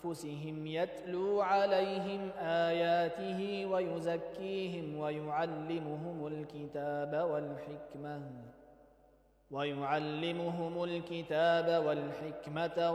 أنفسهم يتلو عليهم آياته ويزكيهم ويعلمهم الكتاب والحكمة